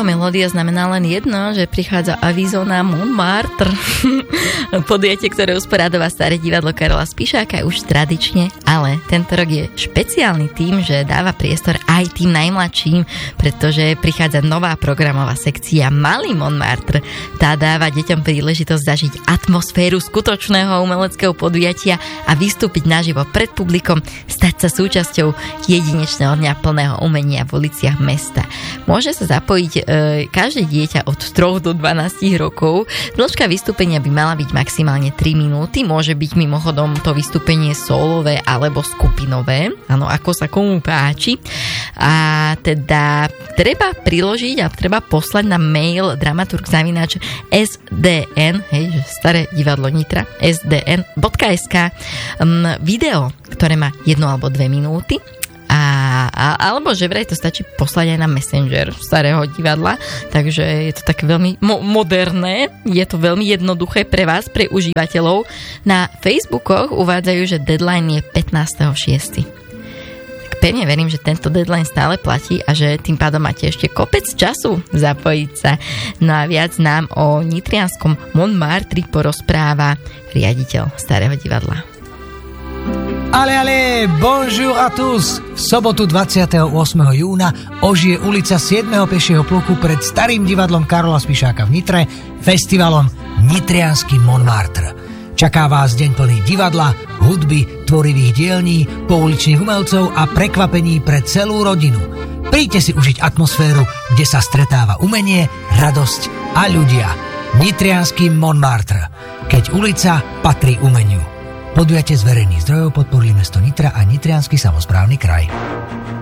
táto melódia znamená len jedno, že prichádza avízo na Montmartre. Podujatie, ktoré usporáva Staré divadlo Karola Spišáka už tradične, ale tento rok je špeciálny tým, že dáva priestor aj tým najmladším, pretože prichádza nová programová sekcia Malý Montmartre. Tá dáva deťom príležitosť zažiť atmosféru skutočného umeleckého podujatia a vystúpiť naživo pred publikom, stať sa súčasťou jedinečného dňa plného umenia v uliciach mesta. Môže sa zapojiť každé dieťa od 3 do 12 rokov. Dĺžka vystúpenia by mala byť maximálne 3 minúty. Môže byť mimochodom to vystúpenie solové alebo skupinové. Áno, ako sa komu páči. A teda treba priložiť a treba poslať na mail dramaturg@sdn, hej, že Staré divadlo Nitra, sdn.sk video, ktoré má 1 alebo 2 minúty. Alebo že vraj to stačí poslať aj na Messenger Starého divadla, takže je to také veľmi moderné, je to veľmi jednoduché pre vás, pre užívateľov. Na Facebookoch uvádzajú, že deadline je 15.6. Tak pevne verím, že tento deadline stále platí a že tým pádom máte ešte kopec času zapojiť sa. No a viac nám o nitrianskom Montmartre porozpráva riaditeľ Starého divadla. Ale, bonjour à tous! V sobotu 28. júna ožije ulica 7. pešieho pluku pred Starým divadlom Karola Spišáka v Nitre festivalom Nitriansky Montmartre. Čaká vás deň plný divadla, hudby, tvorivých dielní, pouličných umelcov a prekvapení pre celú rodinu. Príďte si užiť atmosféru, kde sa stretáva umenie, radosť a ľudia. Nitriansky Montmartre, keď ulica patrí umeniu. Podujatie z verejných zdrojov podporili mesto Nitra a Nitriansky samosprávny kraj.